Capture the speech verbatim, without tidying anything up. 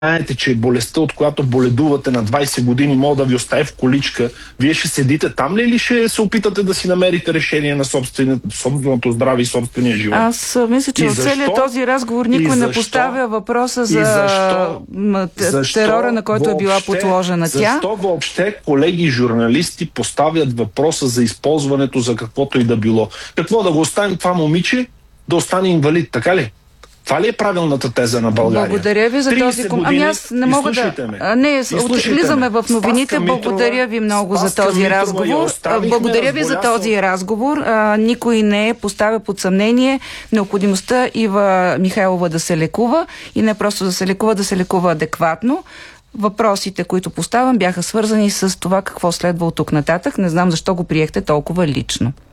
знаете, че болестта, от която боледувате на двайсет години, може да ви остави в количка, вие ще седите там ли или ще се опитате да си намерите решение на собственото здраве и собствения живот? Аз мисля, че в целият този разговор никой не поставя въпроса за защо, защо терора, на който въобще, е била подложена защо тя. Защо въобще колеги журналисти поставят въпроса за използването за каквото и да било? Какво, да го оставим това момиче да остане инвалид, така ли? Това ли е правилната теза на България? Благодаря ви за този коментар. Ами аз не мога да... Ме. Не, влизаме в новините. Спаска Благодаря ви много Спаска за този Митрова разговор. Благодаря ви за този разговор. А, никой не е поставя под съмнение необходимостта Ива Михайлова да се лекува и не просто да се лекува, да се лекува адекватно. Въпросите, които поставям, бяха свързани с това какво следва от тук нататък. Не знам защо го приехте толкова лично.